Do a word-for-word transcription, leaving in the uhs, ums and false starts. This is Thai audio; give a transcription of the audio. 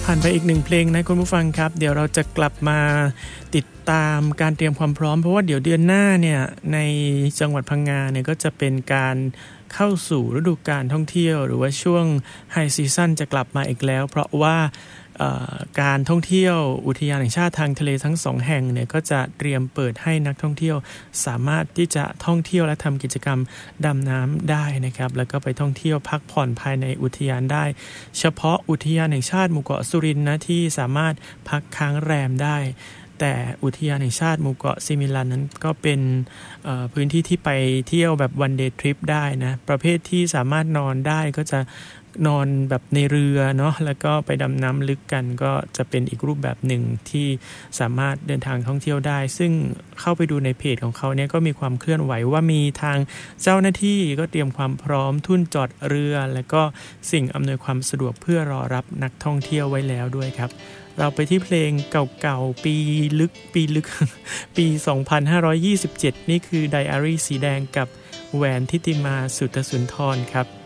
ผ่านไปอีกหนึ่งเพลงนะคุณผู้ฟังครับเดี๋ยวเราจะกลับมาติดตามการเตรียมความพร้อมเพราะว่าเดี๋ยวเดือนหน้าเนี่ยในจังหวัดพังงาเนี่ยก็จะเป็นการเข้าสู่ฤดูกาลท่องเที่ยวหรือว่าช่วงไฮซีซั่นจะกลับมาอีกแล้วเพราะว่าการท่องเที่ยวอุทยานแห่งชาติทางทะเลทั้งสองแห่งเนี่ยก็จะเตรียมเปิดให้นักท่องเที่ยวสามารถที่จะท่องเที่ยวและทำกิจกรรมดำน้ำได้นะครับแล้วก็ไปท่องเที่ยวพักผ่อนภายในอุทยานได้เฉพาะอุทยานแห่งชาติหมู่เกาะสุรินทร์นะที่สามารถพักค้างแรมได้แต่อุทยานแห่งชาติหมู่เกาะซิมิลันนั้นก็เป็นพื้นที่ที่ไปเที่ยวแบบวันเดย์ทริปได้นะประเภทที่สามารถนอนได้ก็จะนอนแบบในเรือเนาะแล้วก็ไปดำน้ำลึกกันก็จะเป็นอีกรูปแบบหนึ่งที่สามารถเดินทางท่องเที่ยวได้ซึ่งเข้าไปดูในเพจของเขาเนี่ยก็มีความเคลื่อนไหวว่ามีทางเจ้าหน้าที่ก็เตรียมความพร้อมทุ่นจอดเรือแล้วก็สิ่งอำนวยความสะดวกเพื่อรอรับนักท่องเที่ยวไว้แล้วด้วยครับเราไปที่เพลงเก่าๆปีลึกปีลึก ปีสองพันห้าร้อยยี่สิบเจ็ดนี่คือไดอารี่สีแดงกับแหวนทิติมาสุทธสุนทรครับ